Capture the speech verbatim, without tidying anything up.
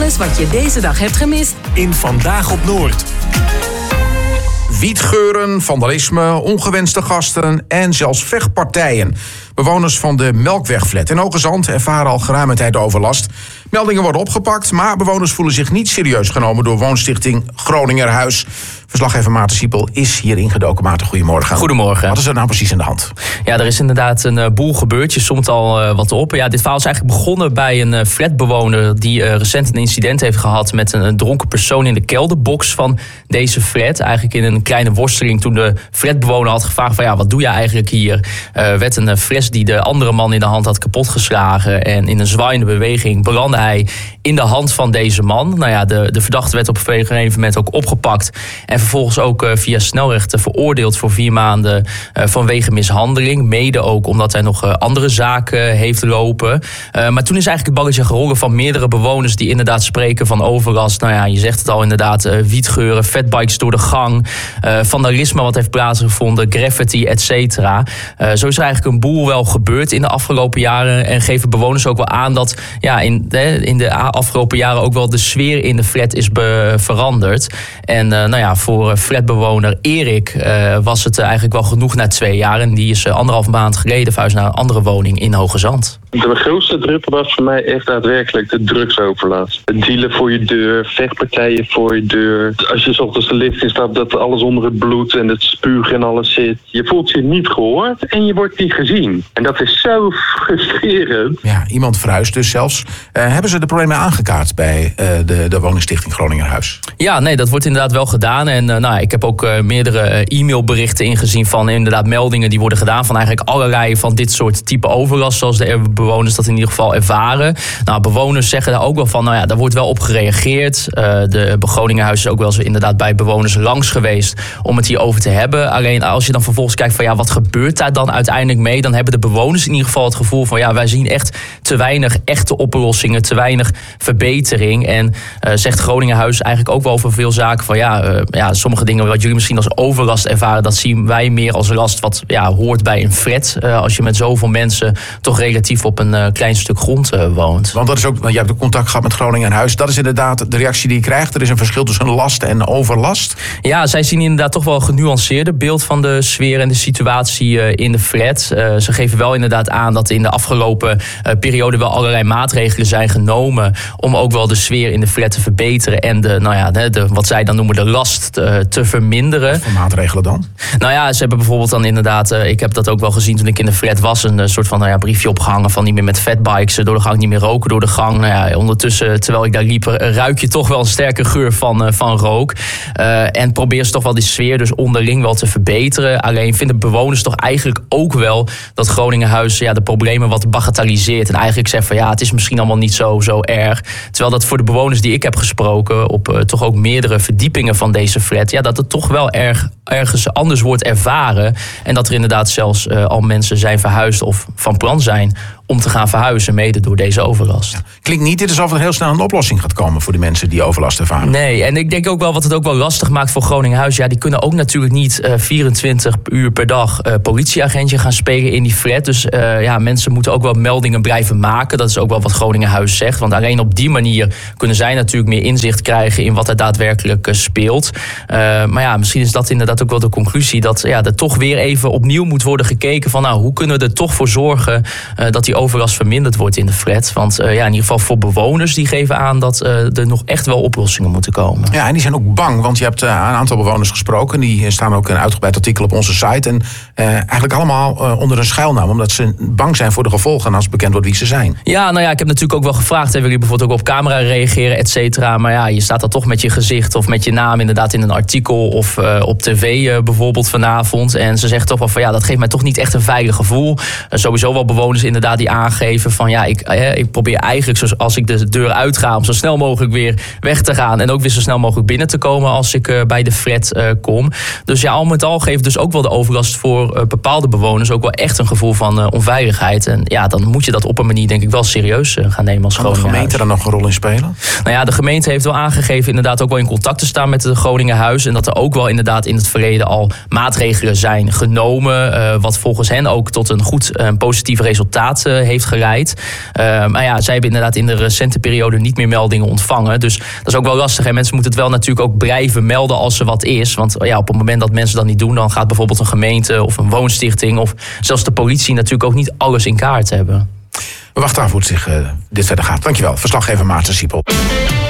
Alles wat je deze dag hebt gemist in Vandaag op Noord. Wietgeuren, vandalisme, ongewenste gasten en zelfs vechtpartijen. Bewoners van de Melkwegflat in Hoogezand ervaren al geruime tijd overlast. Meldingen worden opgepakt, maar bewoners voelen zich niet serieus genomen door woonstichting Groningerhuis. Verslaggever Maarten Siepel is hier ingedoken. Maarten, goedemorgen. Goedemorgen. Wat is er nou precies in de hand? Ja, er is inderdaad een uh, boel gebeurd. Je somt al uh, wat op. Ja, dit verhaal is eigenlijk begonnen bij een uh, flatbewoner die uh, recent een incident heeft gehad met een, een dronken persoon in de kelderbox van deze flat. Eigenlijk in een kleine worsteling toen de flatbewoner had gevraagd van ja, wat doe je eigenlijk hier? Uh, werd een uh, fles die de andere man in de hand had kapotgeslagen en in een zwaaiende beweging belandde hij in de hand van deze man. Nou ja, de, de verdachte werd op een gegeven moment ook opgepakt en vervolgens ook uh, via snelrechten veroordeeld voor vier maanden uh, vanwege mishandeling. Mede ook omdat hij nog uh, andere zaken heeft lopen. Uh, maar toen is eigenlijk het balletje gerollen van meerdere bewoners die inderdaad spreken van overlast. Nou ja, je zegt het al inderdaad, uh, wietgeuren, fatbikes door de gang, uh, vandalisme wat heeft plaatsgevonden, graffiti, et cetera. Uh, zo is er eigenlijk een boel wel gebeurd in de afgelopen jaren en geven bewoners ook wel aan dat ja, in, de, in de afgelopen jaren ook wel de sfeer in de flat is be- veranderd. En uh, nou ja, voor flatbewoner Erik uh, was het uh, eigenlijk wel genoeg na twee jaar. En die is uh, anderhalf maand geleden verhuisd naar een andere woning in Hoogezand. De grootste druppel was voor mij echt daadwerkelijk de drugsoverlast. Het dealen voor je deur, vechtpartijen voor je deur. Als je 's ochtends de lift instapt, dat alles onder het bloed en het spuug en alles zit. Je voelt je niet gehoord en je wordt niet gezien. En dat is zo frustrerend. Ja, iemand verhuist dus zelfs. Uh, hebben ze de problemen aangekaart bij uh, de, de woningstichting Groningerhuis? Ja, nee, dat wordt inderdaad wel gedaan. En uh, nou, ik heb ook uh, meerdere uh, e-mailberichten ingezien van inderdaad meldingen die worden gedaan van eigenlijk allerlei van dit soort type overlast, zoals de bewoners dat in ieder geval ervaren. Nou, bewoners zeggen daar ook wel van, nou ja, daar wordt wel op gereageerd. Uh, de Groningerhuis is ook wel eens inderdaad bij bewoners langs geweest om het hierover te hebben. Alleen als je dan vervolgens kijkt van ja, wat gebeurt daar dan uiteindelijk mee? Dan hebben de bewoners in ieder geval het gevoel van ja, wij zien echt te weinig echte oplossingen, te weinig verbetering. En uh, zegt Groningerhuis eigenlijk ook wel over veel zaken van ja, uh, ja, sommige dingen wat jullie misschien als overlast ervaren, dat zien wij meer als last wat ja, hoort bij een flat. Uh, als je met zoveel mensen toch relatief op een uh, klein stuk grond uh, woont. Want dat is ook, want je hebt ook contact gehad met Groningerhuis. Dat is inderdaad de reactie die je krijgt. Er is een verschil tussen last en overlast. Ja, zij zien inderdaad toch wel een genuanceerder beeld van de sfeer en de situatie uh, in de flat. Uh, ze geven wel inderdaad aan dat in de afgelopen uh, periode wel allerlei maatregelen zijn genomen om ook wel de sfeer in de flat te verbeteren en de, nou ja, de, de, wat zij dan noemen de last te, te verminderen. Wat voor maatregelen dan? Nou ja, ze hebben bijvoorbeeld dan inderdaad, uh, ik heb dat ook wel gezien toen ik in de flat was, een uh, soort van nou ja, briefje opgehangen van niet meer met fatbikes door de gang, niet meer roken door de gang. Nou ja, ondertussen, terwijl ik daar liep, ruik je toch wel een sterke geur van, uh, van rook. Uh, en probeer ze toch wel die sfeer dus onderling wel te verbeteren. Alleen vinden bewoners toch eigenlijk ook wel dat Groningerhuis ja, de problemen wat bagatelliseert. En eigenlijk zegt van ja, het is misschien allemaal niet zo, zo erg. Terwijl dat voor de bewoners die ik heb gesproken op uh, toch ook meerdere verdiepingen van deze flat, ja, dat het toch wel erg, ergens anders wordt ervaren. En dat er inderdaad zelfs uh, al mensen zijn verhuisd of van plan zijn om te gaan verhuizen, mede door deze overlast. Ja. Klinkt niet dit alsof er heel snel een oplossing gaat komen voor de mensen die overlast ervaren. Nee, en ik denk ook wel wat het ook wel lastig maakt voor Groningerhuis. Ja, die kunnen ook natuurlijk niet uh, vierentwintig uur per dag uh, politieagentje gaan spelen in die flat. Dus uh, ja, mensen moeten ook wel meldingen blijven maken. Dat is ook wel wat Groningerhuis zegt. Want alleen op die manier kunnen zij natuurlijk meer inzicht krijgen in wat er daadwerkelijk uh, speelt. Uh, maar ja, misschien is dat inderdaad ook wel de conclusie dat ja, er toch weer even opnieuw moet worden gekeken van nou, hoe kunnen we er toch voor zorgen uh, dat die overlast verminderd wordt in de flat. Want uh, ja, in ieder geval voor bewoners die geven aan dat uh, er nog echt wel oplossingen moeten komen. Ja, en die zijn ook bang, want je hebt uh, een aantal bewoners gesproken. Die staan ook een uitgebreid artikel op onze site. En uh, eigenlijk allemaal uh, onder een schuilnaam, omdat ze bang zijn voor de gevolgen als bekend wordt wie ze zijn. Ja, nou ja, ik heb natuurlijk ook wel gevraagd, hè, willen jullie bijvoorbeeld ook op camera reageren, et cetera. Maar ja, je staat dan toch met je gezicht of met je naam inderdaad in een artikel of uh, op tv uh, bijvoorbeeld vanavond. En ze zegt toch wel van ja, dat geeft mij toch niet echt een veilig gevoel. Uh, sowieso wel bewoners inderdaad die aangeven van ja, ik, eh, ik probeer eigenlijk zoals als ik de deur uitga om zo snel mogelijk weer weg te gaan en ook weer zo snel mogelijk binnen te komen als ik uh, bij de flat uh, kom. Dus ja, al met al geeft dus ook wel de overlast voor voor uh, bepaalde bewoners ook wel echt een gevoel van uh, onveiligheid. En ja, dan moet je dat op een manier denk ik wel serieus uh, gaan nemen als Kan de gemeente daar nog een rol in spelen? Nou ja, de gemeente heeft wel aangegeven inderdaad ook wel in contact te staan met het Groningenhuis. En dat er ook wel inderdaad in het verleden al maatregelen zijn genomen. Uh, wat volgens hen ook tot een goed uh, positief resultaat uh, heeft geleid. Uh, maar ja, zij hebben inderdaad in de recente periode niet meer meldingen ontvangen. Dus dat is ook wel lastig. En mensen moeten het wel natuurlijk ook blijven melden als er wat is. Want ja, op het moment dat mensen dat niet doen, dan gaat bijvoorbeeld een gemeente of een woonstichting of zelfs de politie natuurlijk ook niet alles in kaart hebben. We wachten af hoe het zich uh, dit verder gaat. Dankjewel, verslaggever Maarten Siepel.